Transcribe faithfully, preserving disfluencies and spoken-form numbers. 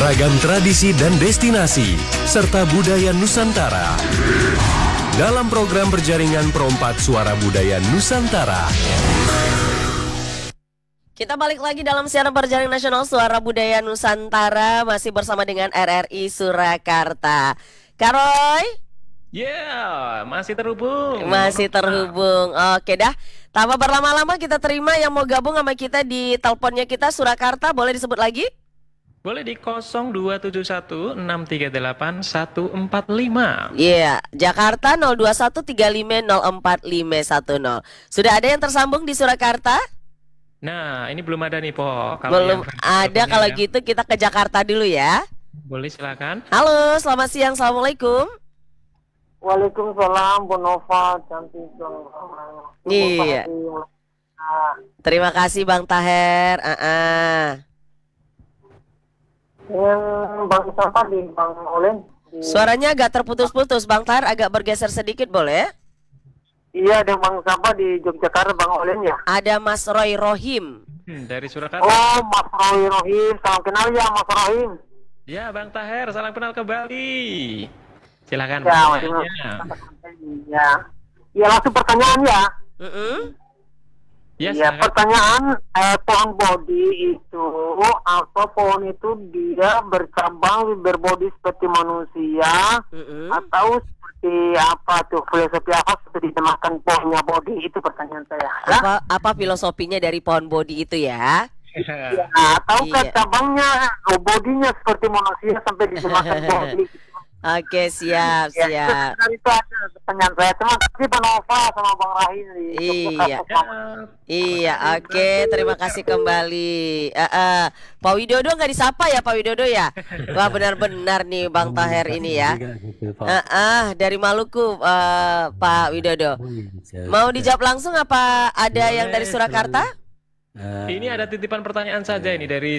Ragam tradisi dan destinasi, serta budaya Nusantara. Dalam program berjaringan Perompak Suara Budaya Nusantara. Kita balik lagi dalam siaran berjaring nasional Suara Budaya Nusantara. Masih bersama dengan R R I Surakarta. Karoy? Ya, yeah, masih terhubung. Masih terhubung. Oke dah. Tanpa berlama-lama kita terima yang mau gabung sama kita di teleponnya kita Surakarta. Boleh disebut lagi? Boleh di nol dua tujuh satu enam tiga delapan satu empat lima. Iya, yeah. Jakarta nol dua satu tiga lima nol empat lima satu nol. Sudah ada yang tersambung di Surakarta? Nah, ini belum ada nih, Po. Kalau belum ada, kalau ya. gitu kita ke Jakarta dulu ya. Boleh, silakan. Halo, selamat siang. Assalamualaikum. Waalaikumsalam, Bu Nova, cantik dong. Iya. Terima kasih Bang Taher. Uh-uh. Yang Bang siapa di Bang Olen? Di... Suaranya agak terputus-putus, Bang Taher, agak bergeser sedikit boleh? Iya, ada Bang siapa di Yogyakarta, Bang Olen ya? Ada Mas Roy Rohim. Hmm, dari Surakarta. Oh, Mas Roy Rohim, salam kenal ya Mas Rohim. Ya, Bang Taher, salam kenal kembali. Silakan. Ya, ya. Ya, langsung pertanyaan ya. Mm-mm. Ya, ya pertanyaan eh, pohon bodi itu atau pohon itu dia bercabang berbodi seperti manusia Mm-mm. atau seperti apa tuh filosofi apa seperti dinamakan pohonnya bodi itu pertanyaan saya. Ya? Apa apa filosofinya dari pohon bodi itu ya? Ya, ataukah Iya. cabangnya oh, bodinya seperti manusia sampai dinamakan bodi? Oke, siap, Ya, siap. itu, itu aja pertanyaan saya. Terima kasih Bang Nova sama Bang Rahim. di Iya. Yogyakarta. Iya, oke, terima kasih kembali. Uh, uh. Pak Widodo nggak disapa ya, Pak Widodo ya? Wah, benar-benar nih Bang Taher ini ya. Uh, uh, dari Maluku, uh, Pak Widodo. Mau dijawab langsung apa ada yang dari Surakarta? Ini ada titipan pertanyaan saja ini dari